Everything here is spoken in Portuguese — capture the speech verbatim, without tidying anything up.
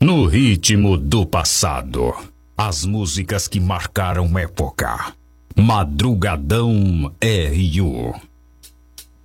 No ritmo do passado, as músicas que marcaram época. Madrugadão R U.